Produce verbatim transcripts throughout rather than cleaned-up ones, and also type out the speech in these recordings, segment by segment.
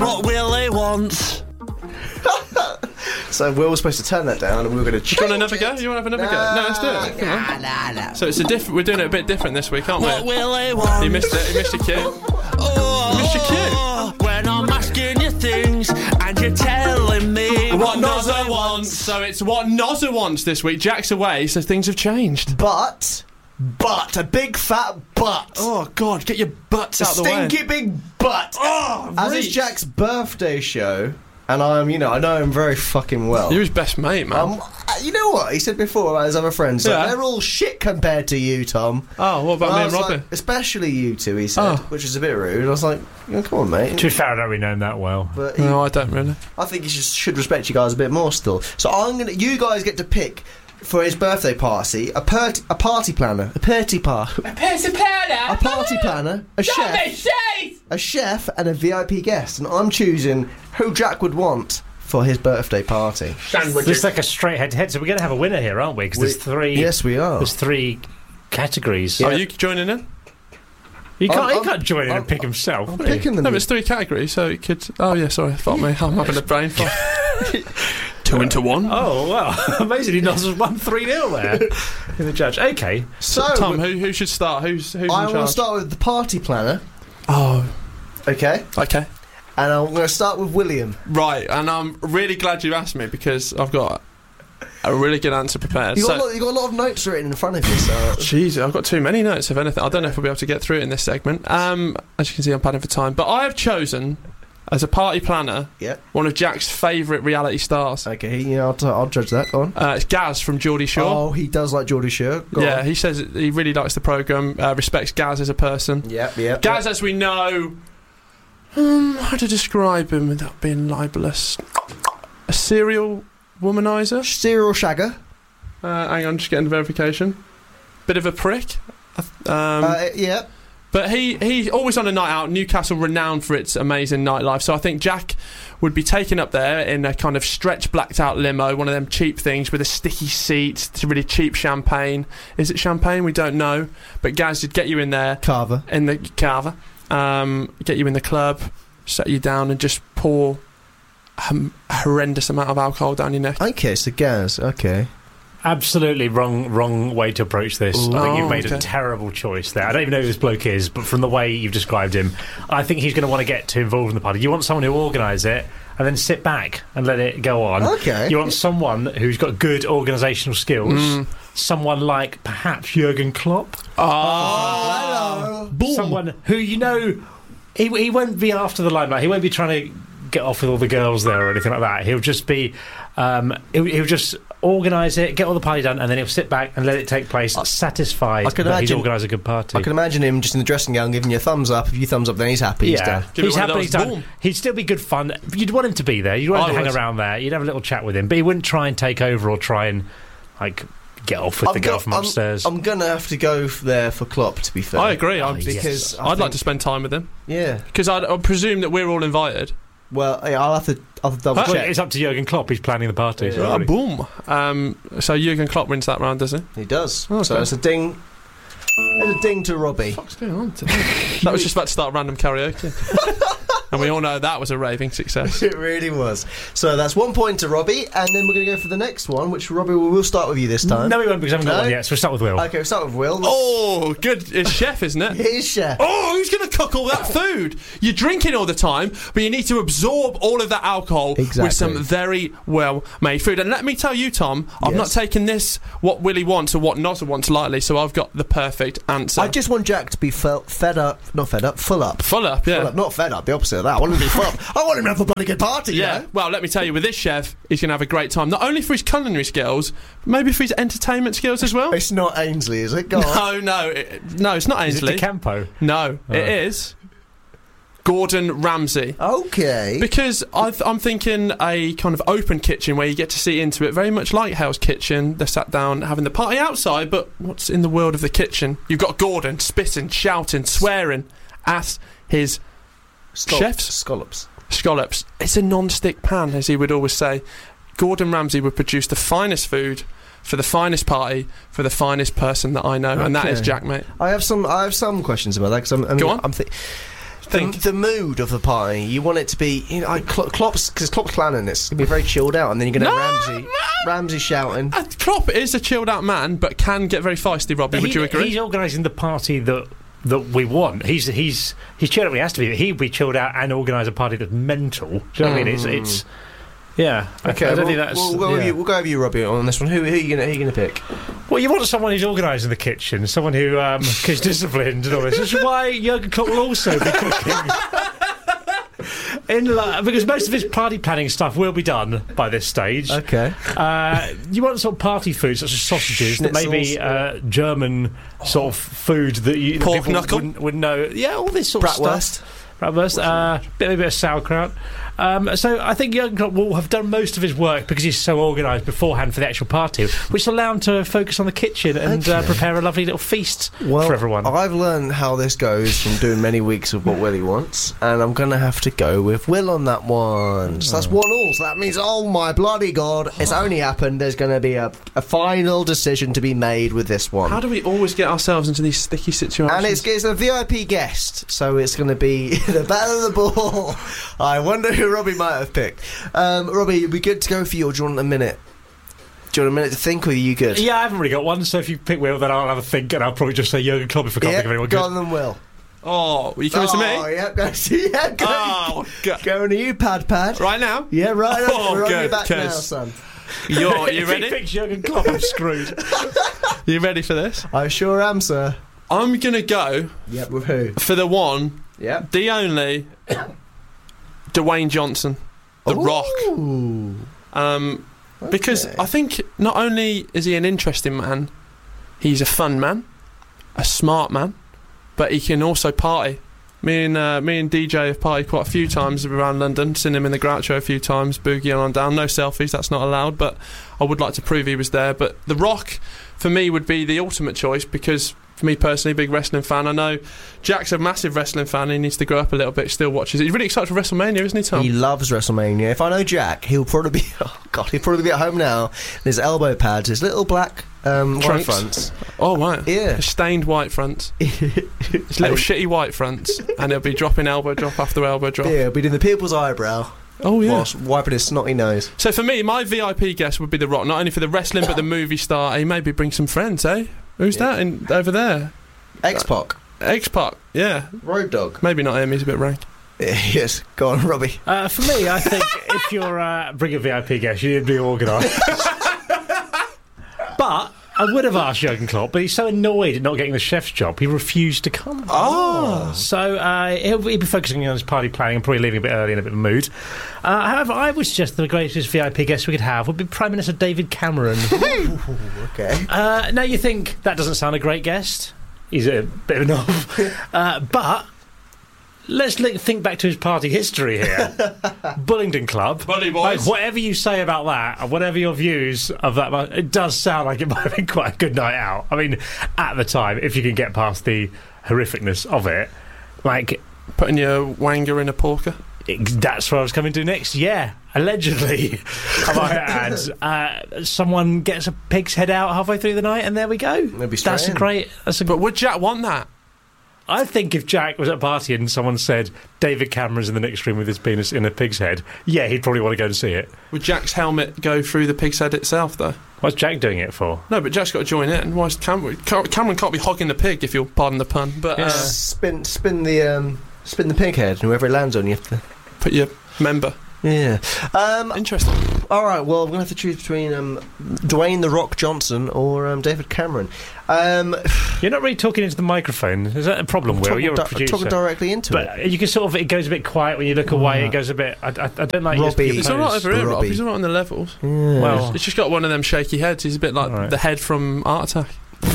what Willie wants. So Will was supposed to turn that down, and we were going to change. Do you want another go? You want to have another go? No, let's do it. Come nah, on. nah, nah. So it's a diff- we're doing it a bit different this week, aren't we? What Willie wants. You missed it. You missed your cue. Oh, You missed your cue. when I'm asking you things and you're telling me What Nozza wants. So it's what Nozza wants this week. Jack's away, so things have changed. But, but, a big fat but. Oh, God, get your butts a out the way. stinky big butt. Oh, As it's reach. Jack's birthday show, and I'm, you know, I know him very fucking well. You're his best mate, man. Um, uh, you know what he said before about his other friends? Like, Yeah. they're all shit compared to you, Tom. oh, what about And me I and was Robin? like, especially you two, he said, Oh. which is a bit rude. I was like, oh, come on, mate. To be fair, I don't really know him that well. But he, No, I don't really. I think he just should respect you guys a bit more still. So I'm gonna, you guys get to pick for his birthday party a per- a party planner, a party par, A piece of powder. a party planner, a chef, a chef, and a V I P guest, and I'm choosing who Jack would want for his birthday party. It's like a straight head-to-head, so we're going to have a winner here, aren't we? Because there's three. Yes, we are. There's three categories. Yeah. Are you joining in? He can't. I'm- he can't join in I'm- and pick himself. I'm can he? picking them. No, but it's three categories, so it could... Oh, yeah, sorry, fuck me. I'm having a brain fart. Two into one. Oh wow! Amazing. He knows us one three nil there. In the judge. Okay. So, Tom, who, who should start? Who's, who's I in want charge? to start with the party planner. Oh, Okay, okay. and I'm going to start with William. Right, and I'm really glad you asked me because I've got a really good answer prepared. You got, So- a lot, you got a lot of notes written in front of you. So Jeez, I've got too many notes, if anything. I don't know if we'll be able to get through it in this segment. Um, as you can see, I'm padding for time. But I have chosen, as a party planner, yeah, one of Jack's favourite reality stars. okay, you know, I'll, t- I'll judge that. Go on. Uh, it's Gaz from Geordie Shore. Oh, he does like Geordie Shore. Go yeah, on. he says he really likes the programme, uh, respects Gaz as a person. Yep, yep. Gaz, as we know, um, how to describe him without being libelous? A serial womaniser? Serial shagger. Uh, hang on, just getting the verification. Bit of a prick. Um, uh, yeah. But he he's always on a night out. Newcastle renowned for its amazing nightlife. So I think Jack would be taken up there in a kind of stretch blacked out limo, one of them cheap things with a sticky seat, it's really cheap champagne. Is it champagne? We don't know. But Gaz would get you in there Carver. in the Carver, um, get you in the club, set you down, and just pour a horrendous amount of alcohol down your neck. Okay, so Gaz. Okay. Absolutely wrong. Wrong way to approach this. I think Oh, you've made okay. a terrible choice there. I don't even know who this bloke is, but from the way you've described him, I think he's going to want to get too involved in the party. You want someone who organise it and then sit back and let it go on. Okay. You want someone who's got good organisational skills. Mm. Someone like perhaps Jurgen Klopp. Oh, hello. Someone who you know he he won't be after the limelight. He won't be trying to get off with all the girls there or anything like that. He'll just be um, he'll, he'll just organise it, get all the party done, and then he'll sit back and let it take place, satisfied I can that he's imagine- organised a good party. I can imagine him just in the dressing gown giving you a thumbs up. If you thumbs up, then he's happy. He's yeah, done. Give it he's one of happy. those, He's done. boom. He'd still be good fun. You'd want him to be there. You'd want him I to hang would. around there. You'd have a little chat with him, but he wouldn't try and take over or try and like get off with the go- girl from I'm- upstairs. I'm, gonna have to go f- there for Klopp. To be fair, I agree. Oh, I'm, yes. because I I'd like think- to spend time with him Yeah. because I I presume that we're all invited. Well, yeah, I'll have to. I'll have to double Well, check. it's up to Jurgen Klopp. He's planning the party. so Yeah. Ah, already- boom. Um, so Jurgen Klopp wins that round, does he? He does. Oh, So okay. it's a ding. It's a ding to Robbie. What's going on today? That was just about to start random karaoke. And we all know that was a raving success. It really was. So that's one point to Robbie, and then we're going to go for the next one, which Robbie will we'll start with you this time. No, we won't because I haven't got No? one yet. So we'll start with Will. Okay, we'll start with Will. Oh, good. It's chef, isn't it? Here's Chef. Oh, who's going to cook all that food? You're drinking all the time, but you need to absorb all of that alcohol Exactly. with some very well-made food. And let me tell you, Tom, I've Yes. not taken this, what Willie wants or what Nozza wants lightly, so I've got the perfect answer. I just want Jack to be fe- fed up, not fed up, full up. Full up, yeah. Full up, not fed up, the opposite of that. I want him to be full up. I want him to have a bloody good party, Yeah, you know? well, let me tell you, with this chef, he's going to have a great time. Not only for his culinary skills, but maybe for his entertainment skills as well. It's not Ainsley, is it? Go on. No, no, it, no, it's not Is it Ainsley. DeCampo? No, Oh. it is Gordon Ramsay. Okay. Because I've, I'm thinking a kind of open kitchen where you get to see into it, very much like Hell's Kitchen. They're sat down having the party outside, but what's in the world of the kitchen? You've got Gordon spitting, shouting, swearing at his Scol- chefs? Scallops. scallops. It's a non-stick pan, as he would always say. Gordon Ramsay would produce the finest food for the finest party for the finest person that I know, and that is Okay. Jack, mate. I have some. I have some questions about that because I'm. I mean, Go on. I'm thi- think the, the mood of the party. You want it to be, you know, like Cl- Klopp's because Klopp's planning this. It's gonna be very chilled out, and then you're gonna No, have Ramsey, no. Ramsey shouting. Uh, Klopp is a chilled out man, but can get very feisty. Robbie, would He- you agree? He's organising the party that that we want. He's he's he's chilled out when he has to be. He'd be chilled out and organise a party that's mental. Do you know what I mean? It's it's yeah. Okay, I, I don't we'll, think that's. we'll, we'll, go yeah. over you, we'll go over you, Robbie, on this one. Who, who are you gonna who are you gonna pick? Well, you want someone who's organising the kitchen, someone who um, is disciplined and all this. Which is why Jurgen Klopp will also be cooking. In like, because most of his party planning stuff will be done by this stage. Okay. Uh, you want sort of party food such as sausages, that maybe Schnitzels, uh, German sort of food that you that Pork people knuckle? wouldn't, wouldn't know. Yeah, all this sort of Bratwurst. stuff. Bratwurst, uh, bit, a bit of sauerkraut. Um, so I think Jurgen Klopp will have done most of his work because he's so organised beforehand for the actual party, which will allow him to focus on the kitchen and uh, Okay. prepare a lovely little feast Well, for everyone. I've learned how this goes from doing many weeks of what Willie wants, and I'm going to have to go with Will on that one. So that's one all. So that means, oh my bloody god, it's only happened. There's going to be a, a final decision to be made with this one. How do we always get ourselves into these sticky situations? And it's, it's a V I P guest, so it's going to be the battle of the ball. I wonder who Robbie might have picked. Um, Robbie, it'd be good to go for you, or do you want a minute? Do you want a minute to think, or are you good? Yeah, I haven't really got one, so if you pick Will, then I'll have a think, and I'll probably just say Jurgen Klopp if I can't Yeah, think of anyone go good. on then, Will. oh, are you coming oh, to me? yeah, go, yeah, go, Oh, God. going to you, Pad Pad. Right now? Yeah, right. Oh, We're on your good, back now, 'cause- son. You're, you If he ready? picks Jurgen Klopp, I'm screwed. You ready for this? I sure am, sir. I'm going to go Yep, with who? for the one, Yep. the only, Dwayne Johnson, The Rock. Ooh. Um, because Okay. I think not only is he an interesting man, he's a fun man, a smart man, but he can also party. Me and uh, me and D J have partied quite a few times around London, seen him in the Groucho a few times, boogieing on down. No selfies, that's not allowed, but I would like to prove he was there. But The Rock, for me, would be the ultimate choice because, for me personally, big wrestling fan. I know Jack's a massive wrestling fan. He needs to grow up a little bit, still watches it. He's really excited for WrestleMania, isn't he, Tom? He loves WrestleMania. If I know Jack, he'll probably be. Oh God, he'll probably be at home now. His elbow pads, his little black um, white Trunks. fronts. Oh, right. Yeah. Stained white fronts. It's little shitty white fronts, and it'll be dropping elbow drop after elbow drop. Yeah, be doing the people's eyebrow Oh yeah. whilst wiping his snotty nose. So for me, my V I P guest would be The Rock, not only for the wrestling but the movie star. He maybe bring some friends, eh? Who's Yeah. that in, over there? X-Pac, X-Pac. Yeah. Road Dog. Maybe not him. He's a bit rank. Yes, go on, Robbie. Uh, for me, I think if you're uh, bring a V I P guest, you need to be organised. But I would have asked Jurgen Klopp, but he's so annoyed at not getting the chef's job, he refused to come. Oh. So uh, he'll, he'll be focusing on his party planning and probably leaving a bit early in a bit of a mood. Uh, however, I would suggest the greatest V I P guest we could have would be Prime Minister David Cameron. Okay. uh, now you think that doesn't sound a great guest. He's a bit of a knob. uh, but let's li- think back to his party history here. Bullingdon Club. Bully Like, boys. whatever you say about that, and whatever your views of that, it does sound like it might have been quite a good night out. I mean, at the time, if you can get past the horrificness of it, like, Putting your wanger in a porker. it, that's what I was coming to next. Yeah, allegedly, I might add, uh, someone gets a pig's head out halfway through the night, and there we go. Maybe straight That's a in. great. That's a But would Jack want that? I think if Jack was at a party and someone said David Cameron's in the next room with his penis in a pig's head, yeah, he'd probably want to go and see it. Would Jack's helmet go through the pig's head itself, though? What's Jack doing it for? No, but Jack's got to join in. Why is Cameron? Cameron can't be hogging the pig, if you'll pardon the pun. But uh, Yeah. spin, spin the, um, spin the pig head, and whoever it lands on, you have to. put your member. Yeah. Um, Interesting. all right. Well, I'm gonna have to choose between um, Dwayne the Rock Johnson or um, David Cameron. Um, You're not really talking into the microphone. Is that a problem, Will? talking You're a di- producer. talking directly into it. But you can sort of, it goes a bit quiet when you look away. Oh. It goes a bit. I, I, I don't like Robbie. your, He's your all right pose. over here, Rob. Robbie. He's all right on the levels. Yeah. Well, He's just got one of them shaky heads. He's a bit like All right. the head from Art Attack.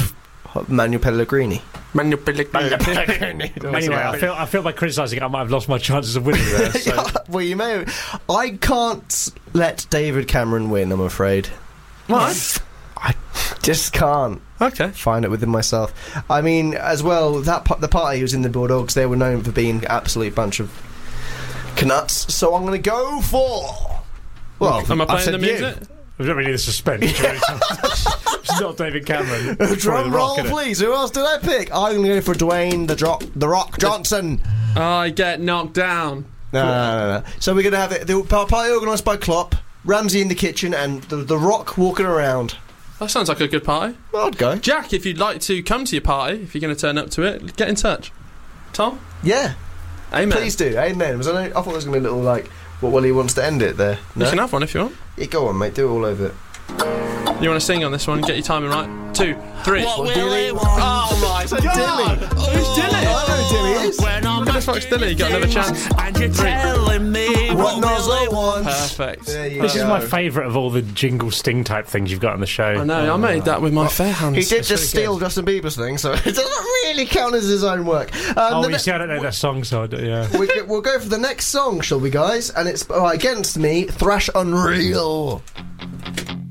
Manuel Pellegrini. Manuel Pellegrini. anyway, I feel I feel by criticising it, I might have lost my chances of winning there. So. Well, you may. I can't let David Cameron win. I'm afraid. What? I just can't Okay. find it within myself. I mean, as well, that pa- the party was in the Bulldogs. They were known for being an absolute bunch of knuts. So I'm going to go for. Well, Am I I've playing said the you. music? We don't really need the suspense. It's not David Cameron. It's Drum probably The Rock, roll, innit? please. Who else did I pick? I'm going to go for Dwayne the, Dro- the Rock Johnson. I get knocked down. No, no, no, no. So we're going to have it. The party organised by Klopp, Ramsey in the kitchen, and the, the Rock walking around. That sounds like a good party. Well, I'd go. Jack, if you'd like to come to your party, if you're going to turn up to it, get in touch. Tom? Yeah. Amen. Please do. Amen. Was I, I thought there was going to be a little, like, what Willie wants to end it there. No? You can have one if you want. Yeah, go on, mate. Do it all over it. You want to sing on this one? Get your timing right. Two, three. What will Dilly? it want? Oh my So god! Dilly. Who's Dilly? I know who Dilly is. When I'm Who the fuck's Dilly? You got another chance. And you're Three. telling me What what Nozzle will it wants. Perfect. There you This go. is my favourite of all the jingle sting type things you've got on the show. I know, I made that with my fair hands. He did It's just really steal good. Justin Bieber's thing, so it doesn't really count as his own work. Um, Oh, the you ne- see, I don't know that song, so I don't, yeah. we, we'll go for the next song, shall we, guys? And it's uh, against me, Thrash Unreal.